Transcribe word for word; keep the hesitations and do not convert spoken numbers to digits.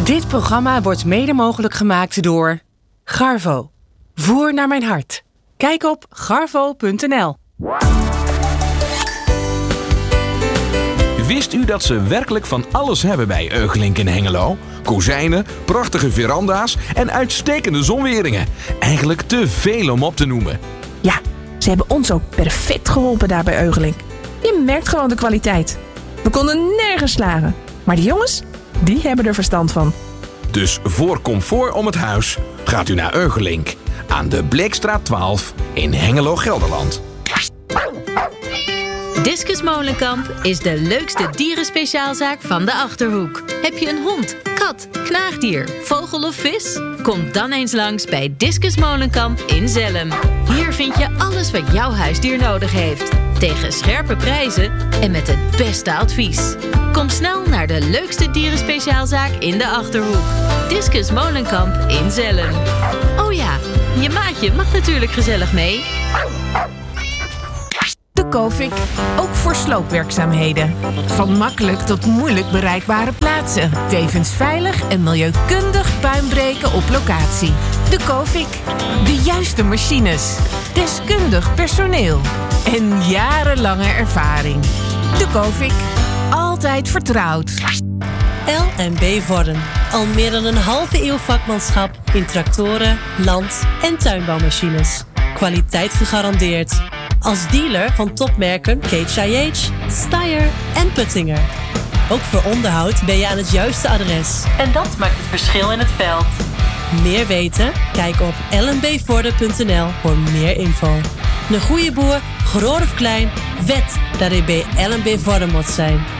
Dit programma wordt mede mogelijk gemaakt door Garvo. Voer naar mijn hart. Kijk op garvo punt n l. Wist u dat ze werkelijk van alles hebben bij Eugelink in Hengelo? Kozijnen, prachtige veranda's en uitstekende zonweringen. Eigenlijk te veel om op te noemen. Ja, ze hebben ons ook perfect geholpen daar bij Eugelink. Je merkt gewoon de kwaliteit. We konden nergens slagen. Maar die jongens, die hebben er verstand van. Dus voor comfort om het huis gaat u naar Eugelink. Aan de Bleekstraat twaalf in Hengelo, Gelderland. Discus Molenkamp is de leukste dierenspeciaalzaak van de Achterhoek. Heb je een hond, kat, knaagdier, vogel of vis? Kom dan eens langs bij Discus Molenkamp in Zelhem. Hier vind je alles wat jouw huisdier nodig heeft. Tegen scherpe prijzen en met het beste advies. Kom snel naar de leukste dierenspeciaalzaak in de Achterhoek. Discus Molenkamp in Zelhem. Oh ja, je maatje mag natuurlijk gezellig mee. De Covik, ook voor sloopwerkzaamheden. Van makkelijk tot moeilijk bereikbare plaatsen. Tevens veilig en milieukundig puinbreken op locatie. De Covik, de juiste machines. Deskundig personeel. En jarenlange ervaring. De Covik, altijd vertrouwd. L en B Vorden. Al meer dan een halve eeuw vakmanschap in tractoren, land- en tuinbouwmachines. Kwaliteit gegarandeerd. Als dealer van topmerken K H I H, Steyr en Puttinger. Ook voor onderhoud ben je aan het juiste adres. En dat maakt het verschil in het veld. Meer weten? Kijk op l n b vorden punt n l voor meer info. Een goede boer, groot of klein, wet dat hij bij L en B Vorden moet zijn.